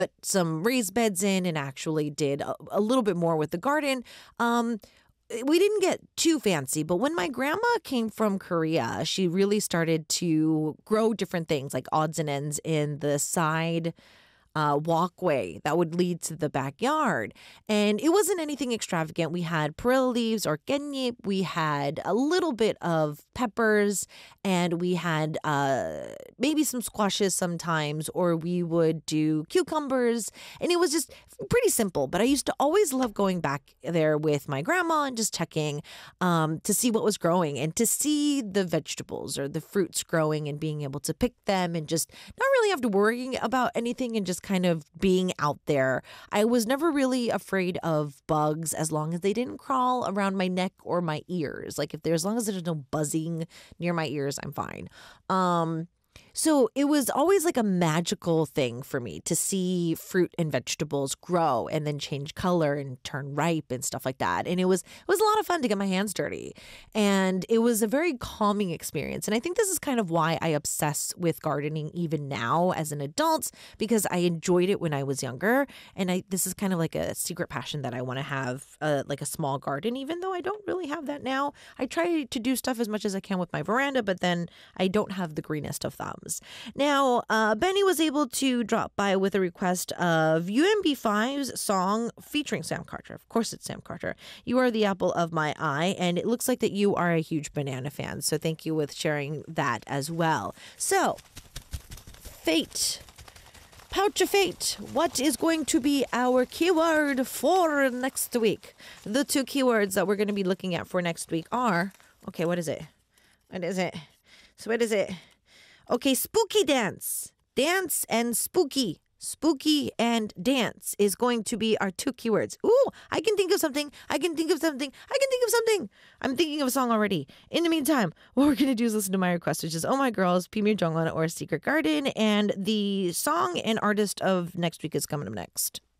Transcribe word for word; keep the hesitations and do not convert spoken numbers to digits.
some raised beds in and actually did a, a little bit more with the garden. Um, we didn't get too fancy, but when my grandma came from Korea, she really started to grow different things like odds and ends in the side uh, walkway that would lead to the backyard. And it wasn't anything extravagant. We had perilla leaves or 깻잎. We had a little bit of peppers, and we had uh, maybe some squashes sometimes, or we would do cucumbers. And it was just pretty simple. But I used to always love going back there with my grandma and just checking um, to see what was growing and to see the vegetables or the fruits growing and being able to pick them and just not really have to worry about anything and just kind of being out there. I was never really afraid of bugs as long as they didn't crawl around my neck or my ears. Like if there's, as long as there's no buzzing near my ears, I'm fine. Um, so it was always like a magical thing for me to see fruit and vegetables grow and then change color and turn ripe and stuff like that. And it was it was a lot of fun to get my hands dirty. And it was a very calming experience. And I think this is kind of why I obsess with gardening even now as an adult, because I enjoyed it when I was younger. And I this is kind of like a secret passion that I want to have, uh, like a small garden, even though I don't really have that now. I try to do stuff as much as I can with my veranda, but then I don't have the greenest of thumbs. Now, uh, Benny was able to drop by with a request of U M B five's song featuring Sam Carter. Of course, it's Sam Carter. You are the apple of my eye, and it looks like that you are a huge banana fan. So thank you with sharing that as well. So, fate. Pouch of Fate, what is going to be our keyword for next week? The two keywords that we're going to be looking at for next week are, okay, what is it? What is it? So what is it? Okay, spooky dance. Dance and spooky. Spooky and dance is going to be our two keywords. Ooh, I can think of something. I can think of something. I can think of something. I'm thinking of a song already. In the meantime, what we're going to do is listen to my request, which is Oh My Girls, Pimir Jongwon or Secret Garden. And the song and artist of next week is coming up next.